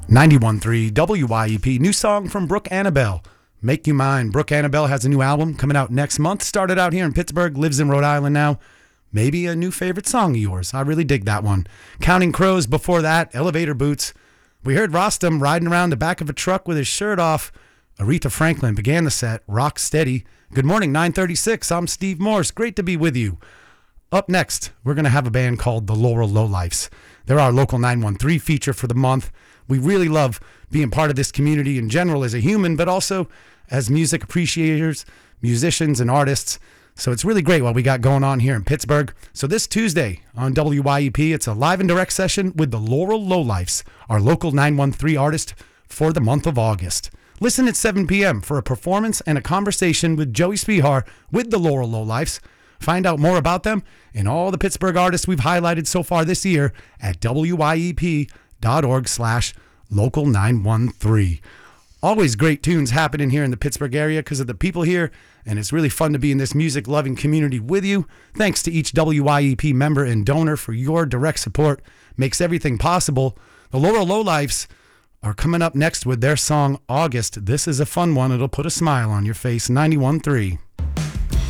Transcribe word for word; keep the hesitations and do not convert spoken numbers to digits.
ninety-one point three W Y E P, new song from Brooke Annabelle, Make You Mine. Brooke Annabelle has a new album coming out next month. Started out here in Pittsburgh, lives in Rhode Island now. Maybe a new favorite song of yours. I really dig that one. Counting Crows before that, Elevator Boots. We heard Rostam riding around the back of a truck with his shirt off. Aretha Franklin began the set, Rock Steady. Good morning, nine thirty-six. I'm Steve Morse. Great to be with you. Up next, we're going to have a band called the Laurel Lowlifes. They're our local nine one three feature for the month. We really love being part of this community in general as a human, but also as music appreciators, musicians, and artists. So it's really great what we got going on here in Pittsburgh. So this Tuesday on W Y E P, it's a live and direct session with the Laurel Lowlifes, our local nine one three artist for the month of August. Listen at seven p.m. for a performance and a conversation with Joey Spihar with the Laurel Lowlifes. Find out more about them and all the Pittsburgh artists we've highlighted so far this year at W Y E P dot org slash local nine one three. Always great tunes happening here in the Pittsburgh area because of the people here, and it's really fun to be in this music-loving community with you. Thanks to each W Y E P member and donor for your direct support. Makes everything possible. The Laurel Lowlifes are coming up next with their song, August. This is a fun one. It'll put a smile on your face. ninety-one point three.